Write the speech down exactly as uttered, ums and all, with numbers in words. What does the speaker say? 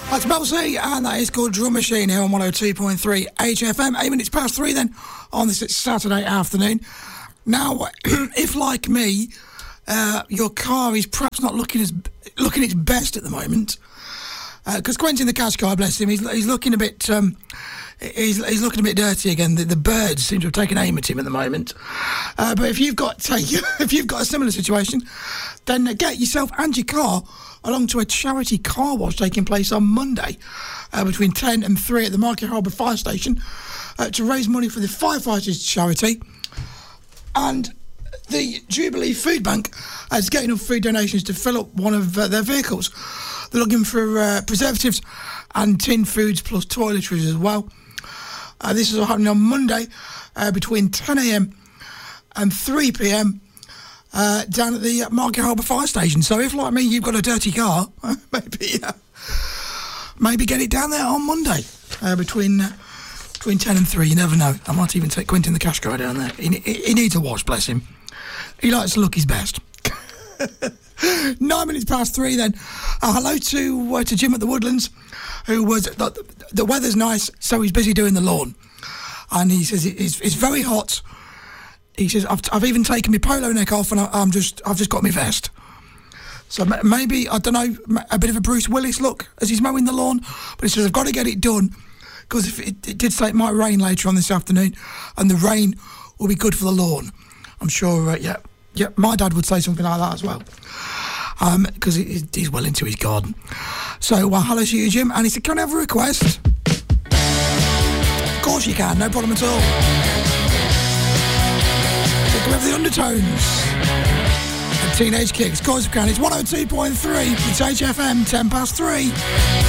That's Mel C, and that is called Drum Machine here on one oh two point three H F M. Eight minutes past three then on this Saturday afternoon. Now, if like me, uh, your car is perhaps not looking as looking its best at the moment, because uh, Quentin the Cash Guy, bless him, he's, he's looking a bit um, he's, he's looking a bit dirty again. The, the birds seem to have taken aim at him at the moment. Uh, but if you've got take, if you've got a similar situation, then get yourself and your car along to a charity car wash taking place on Monday uh, between ten and three at the Market Harbour Fire Station uh, to raise money for the Firefighters Charity. And the Jubilee Food Bank is getting enough food donations to fill up one of uh, their vehicles. They're looking for uh, preservatives and tin foods plus toiletries as well. Uh, this is all happening on Monday uh, between ten a.m. and three p.m. Uh, down at the Market Harbour Fire Station. So if, like me, you've got a dirty car, maybe uh, maybe get it down there on Monday uh, between uh, between ten and three. You never know. I might even take Quentin the Cash Guy down there. He, he, he needs a wash, bless him. He likes to look his best. Nine minutes past three then. Uh, hello to uh, to Jim at the Woodlands, who was... The, the weather's nice, so he's busy doing the lawn. And he says it, it's, it's very hot. He says, I've, I've even taken my polo neck off and I, I'm just, I've just got my vest. So maybe, I don't know, a bit of a Bruce Willis look as he's mowing the lawn. But he says, I've got to get it done because if it, it did say it might rain later on this afternoon and the rain will be good for the lawn. I'm sure, uh, yeah, yeah, my dad would say something like that as well. Because um, he, he's well into his garden. So, well, hello to you, Jim. And he said, can I have a request? Of course you can, no problem at all. We have the Undertones and Teenage Kicks. Of course we can. It's one oh two point three. It's H F M, ten past three.